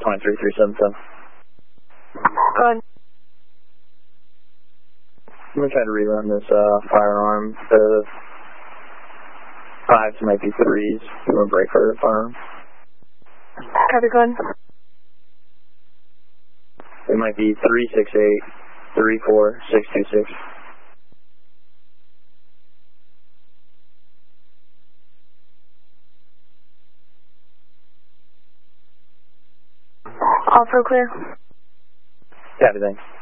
Point 3377. Go ahead. I'm going to try to rerun this firearm. The 5s might be 3s. I'm going to break for the firearm. Copy, go ahead. It might be 368 34626. All for clear. Copy, thanks.